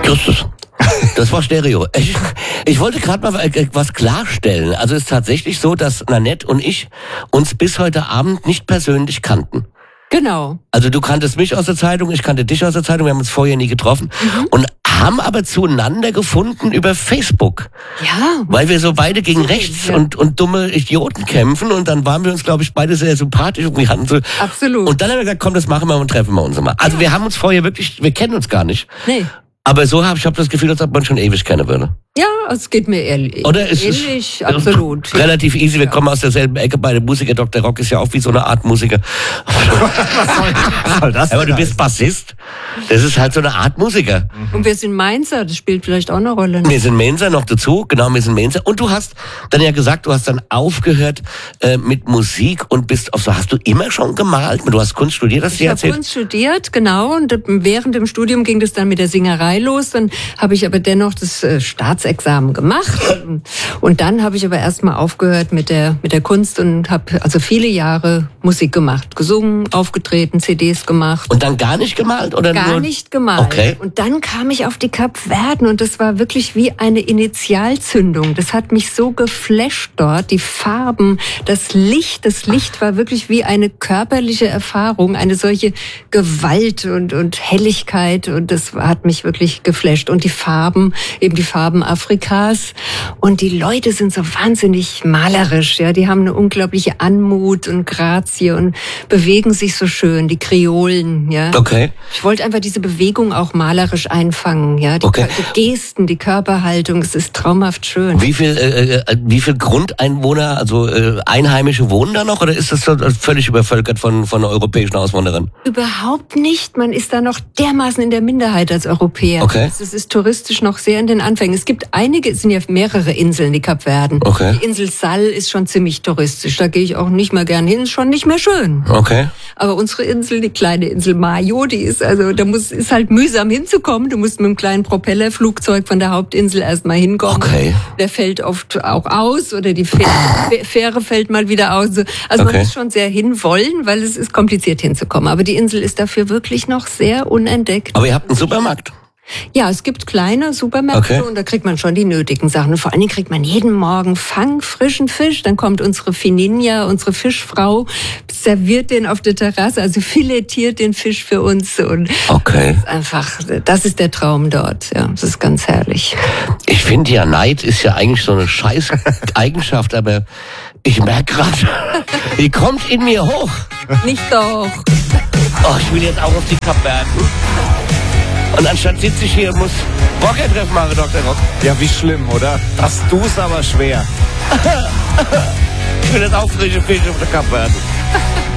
Justus. Das war Stereo. Ich wollte gerade mal was klarstellen. Also es ist tatsächlich so, dass Nanette und ich uns bis heute Abend nicht persönlich kannten. Genau. Also du kanntest mich aus der Zeitung, ich kannte dich aus der Zeitung, wir haben uns vorher nie getroffen und haben aber zueinander gefunden über Facebook. Ja. Weil wir so beide gegen rechts und dumme Idioten kämpfen und dann waren wir uns, glaube ich, beide sehr sympathisch und wir hatten so. Absolut. Und dann haben wir gesagt, komm, das machen wir und treffen wir uns immer. Also wir haben uns vorher wirklich, wir kennen uns gar nicht. Nee. Aber so ich habe das Gefühl, als ob man schon ewig kennen würde. Ja, es geht mir ähnlich. Oder ist ähnlich, absolut. Relativ easy, wir kommen aus derselben Ecke, beide Musiker. Dr. Rock ist ja auch wie so eine Art Musiker. Was soll das Aber du denn bist Bassist. Das ist halt so eine Art Musiker. Und wir sind Mainzer, das spielt vielleicht auch eine Rolle. Ne? Wir sind Mainzer noch dazu, genau, wir sind Mainzer. Und du hast dann ja gesagt, du hast dann aufgehört mit Musik und hast du immer schon gemalt? Du hast Kunst studiert, hast du Ich erzählt? habe Kunst studiert, genau. Und während dem Studium ging das dann mit der Singerei los. Dann habe ich aber dennoch das Staatsexamen gemacht. Und dann habe ich aber erstmal aufgehört mit der Kunst und habe also viele Jahre Musik gemacht. Gesungen, aufgetreten, CDs gemacht. Und dann gar nicht gemalt? Oder Gar nur? nicht gemalt. Okay. Und dann kam ich auf die Kapverden und das war wirklich wie eine Initialzündung. Das hat mich so geflasht dort. Die Farben, das Licht war wirklich wie eine körperliche Erfahrung, eine solche Gewalt und Helligkeit und das hat mich wirklich geflasht. Und die Farben, eben die Farben Afrikas und die Leute sind so wahnsinnig malerisch, ja. Die haben eine unglaubliche Anmut und Grazie und bewegen sich so schön, die Kreolen, ja. Okay. Ich wollte einfach diese Bewegung auch malerisch einfangen, ja. Die Gesten, die Körperhaltung, es ist traumhaft schön. Wie viel Grundeinwohner, also Einheimische wohnen da noch oder ist das so völlig übervölkert von europäischen Auswanderern? Überhaupt nicht. Man ist da noch dermaßen in der Minderheit als Europäer. Okay. Es ist touristisch noch sehr in den Anfängen. Es gibt es sind ja mehrere Inseln, die Kapverden. Okay. Die Insel Sal ist schon ziemlich touristisch. Da gehe ich auch nicht mehr gern hin, ist schon nicht mehr schön. Okay. Aber unsere Insel, die kleine Insel Mayo, die ist ist halt mühsam hinzukommen. Du musst mit einem kleinen Propellerflugzeug von der Hauptinsel erstmal hinkommen. Okay. Der fällt oft auch aus oder die Fähre fällt mal wieder aus. Also man muss schon sehr hinwollen, weil es ist kompliziert hinzukommen. Aber die Insel ist dafür wirklich noch sehr unentdeckt. Aber ihr habt einen Supermarkt? Ja, es gibt kleine Supermärkte und da kriegt man schon die nötigen Sachen. Und vor allen Dingen kriegt man jeden Morgen frischen Fisch. Dann kommt unsere Fininja, unsere Fischfrau, serviert den auf der Terrasse, also filetiert den Fisch für uns. Und das ist der Traum dort. Ja, das ist ganz herrlich. Ich finde ja, Neid ist ja eigentlich so eine scheiß Eigenschaft, aber ich merke gerade, die kommt in mir hoch. Nicht doch. Oh, ich will jetzt auch auf die Kapverden. Und anstatt sitze ich hier und muss Burgertreff machen, Dr. Rock. Ja, wie schlimm, oder? Hast du's aber schwer. Ich will jetzt auch frische Fische auf der Kapverden.